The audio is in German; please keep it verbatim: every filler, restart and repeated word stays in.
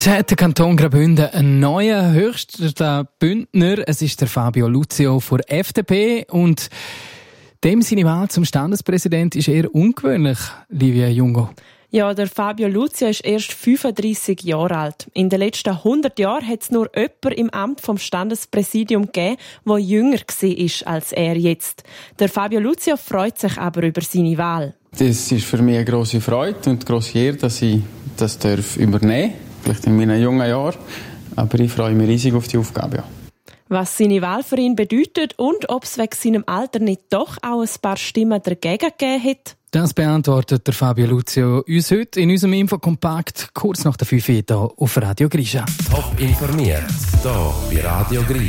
Der Kanton Graubünden ein neuer höchster Bündner. Es ist der Fabio Luzio von der F D P und dem seine Wahl zum Standespräsident ist eher ungewöhnlich, Livia Jungo. Ja, der Fabio Luzio ist erst fünfunddreissig Jahre alt. In den letzten hundert Jahren hat es nur jemanden im Amt vom Standespräsidium gegeben, der jünger war als er jetzt. Der Fabio Luzio freut sich aber über seine Wahl. Das ist für mich eine grosse Freude und eine grosse Ehre, dass ich das übernehmen darf. Vielleicht in meinen jungen Jahren. Aber ich freue mich riesig auf die Aufgabe. Ja. Was seine Wahl für ihn bedeutet und ob es wegen seinem Alter nicht doch auch ein paar Stimmen dagegen gegeben hat? Das beantwortet der Fabio Luzio uns heute in unserem Infokompakt kurz nach der fünf Uhr hier auf Radio Grisha. Top informiert, hier bei Radio Grisha.